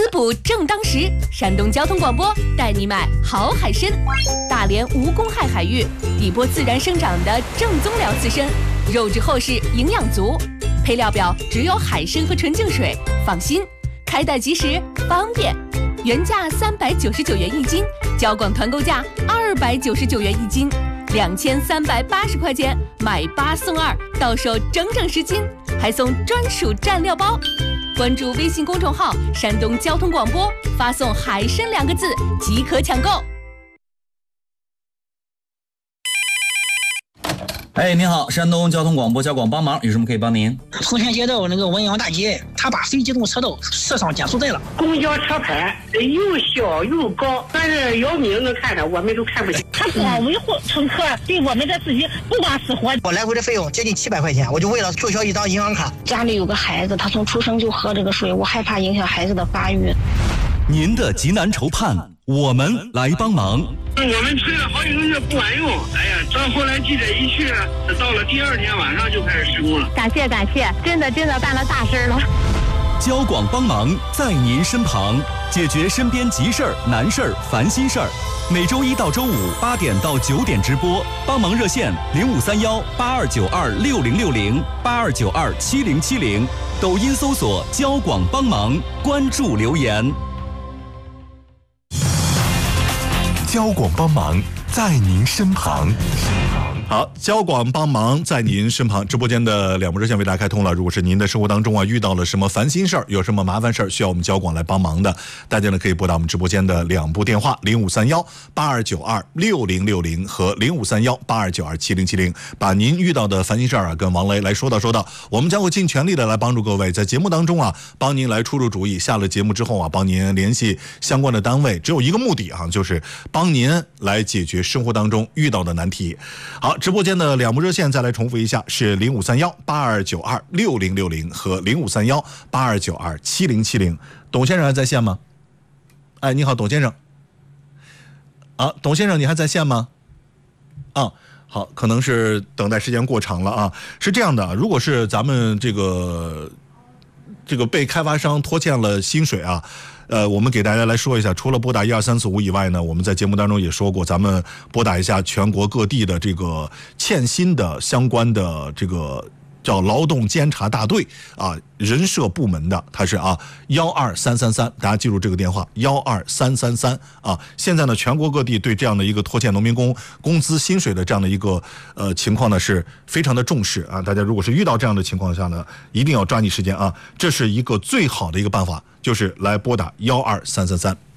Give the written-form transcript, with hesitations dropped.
滋补正当时，山东交通广播带你买好海参。大连无公害海域，底波自然生长的正宗辽刺参，肉质厚实，营养足。配料表只有海参和纯净水，放心，开袋即时，方便。原价399元一斤，交广团购价299元一斤，2380块钱买8送2，到手整整10斤，还送专属蘸料包。关注微信公众号“山东交通广播”，发送“海参”2个字即可抢购。 哎，您好，山东交通广播交广帮忙，有什么可以帮您？ 丰田街道那个文阳大街，他把非机动车道设上减速带了。 公交车牌又小又高，但是姚明能看着，我们都看不清。 他光维护乘客，对我们的自己不管死活。 我来回的费用接近700块钱，我就为了注销一张银行卡。 家里有个孩子，他从出生就喝这个水，我害怕影响孩子的发育。 您的急难愁盼，我们来帮忙。 我们催了好几个月不管用，哎呀，到后来记者一去，到了第2天晚上就开始施工了。 感谢，真的办了大事了。 交广帮忙在您身旁，解决身边急事儿、难事儿、烦心事儿。每周1到周58点到9点直播，帮忙热线053182606082927070，抖音搜索交广帮忙，关注留言。 交广帮忙在您身旁。 好，交广帮忙在您身旁，直播间的2部热线为大家开通了。如果是您的生活当中遇到了什么烦心事儿，有什么麻烦事儿需要我们交广来帮忙的，大家呢可以拨打我们直播间的2部电话053182926060和053182927070，把您遇到的烦心事儿跟王雷来说道，我们将会尽全力的来帮助各位，在节目当中帮您来出主意。下了节目之后帮您联系相关的单位，只有一个目的就是帮您来解决生活当中遇到的难题。好，直播间的2部热线再来重复一下，是053182926060和053182927070。董先生还在线吗？哎，你好，董先生。董先生你还在线吗？好，可能是等待时间过长了是这样的，如果是咱们这个被开发商拖欠了薪水我们给大家来说一下，除了拨打12345以外呢，我们在节目当中也说过，咱们拨打一下全国各地的这个欠薪的相关的这个叫劳动监察大队人社部门的，它是12333，大家记住这个电话12333现在呢，全国各地对这样的一个拖欠农民工工资薪水的这样的一个情况呢，是非常的重视大家如果是遇到这样的情况下呢，一定要抓紧时间这是一个最好的一个办法，就是来拨打12333。